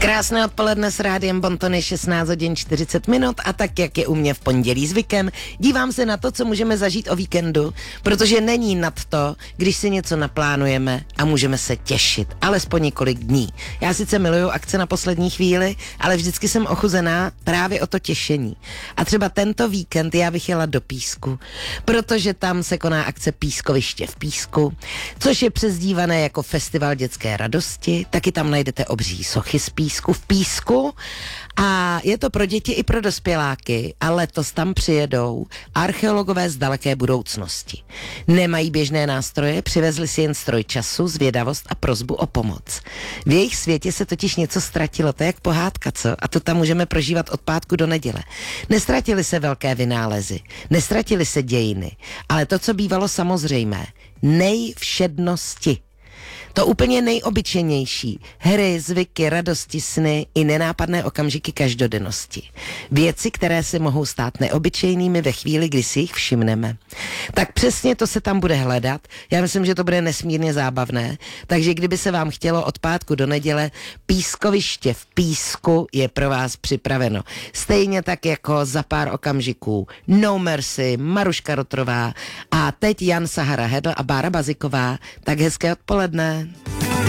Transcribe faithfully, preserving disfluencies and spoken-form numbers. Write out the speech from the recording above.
Krásné odpoledne s rádiem Bontony, šestnáct hodin čtyřicet minut a tak, jak je u mě v pondělí zvykem, dívám se na to, co můžeme zažít o víkendu, protože není nad to, když si něco naplánujeme a můžeme se těšit, alespoň několik dní. Já sice miluju akce na poslední chvíli, ale vždycky jsem ochuzená právě o to těšení. A třeba tento víkend já bych jela do Písku, protože tam se koná akce Pískoviště v Písku, což je přezdívané jako Festival dětské radosti, taky tam najdete obří sochy z písku v Písku a je to pro děti i pro dospěláky a letos tam přijedou archeologové z daleké budoucnosti. Nemají běžné nástroje, přivezli si jen stroj času, zvědavost a prosbu o pomoc. V jejich světě se totiž něco ztratilo, to je jak pohádka, co? A to tam můžeme prožívat od pátku do neděle. Nestratily se velké vynálezy, nestratily se dějiny, ale to, co bývalo samozřejmé, nejvšednosti. To úplně nejobyčejnější. Hry, zvyky, radosti, sny i nenápadné okamžiky každodennosti. Věci, které se mohou stát neobyčejnými ve chvíli, kdy si jich všimneme. Tak přesně to se tam bude hledat. Já myslím, že to bude nesmírně zábavné. Takže kdyby se vám chtělo od pátku do neděle, Pískoviště v Písku je pro vás připraveno. Stejně tak jako za pár okamžiků No Mercy, Maruška Rotrová a teď Jan Sahara Hedl a Bára Baziková. Tak hezké odpoledne.